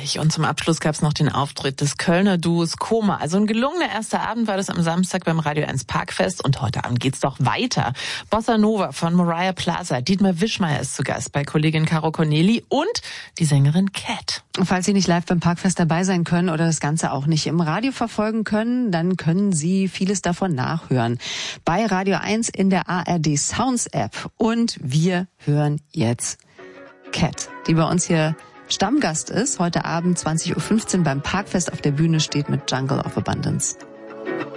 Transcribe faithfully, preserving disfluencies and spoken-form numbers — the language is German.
herrlich. Und zum Abschluss gab es noch den Auftritt des Kölner Duos Koma. Also ein gelungener erster Abend war das am Samstag beim Radio eins Parkfest. Und heute Abend geht's doch weiter. Bossa Nova von Mariah Plaza. Dietmar Wischmeier ist zu Gast bei Kollegin Caro Corneli und die Sängerin Cat. Falls Sie nicht live beim Parkfest dabei sein können oder das Ganze auch nicht im Radio verfolgen können, dann können Sie vieles davon nachhören. Bei Radio eins in der A R D Sounds App. Und wir hören jetzt Cat, die bei uns hier Stammgast ist, heute Abend zwanzig Uhr fünfzehn beim Parkfest auf der Bühne steht mit Jungle of Abundance.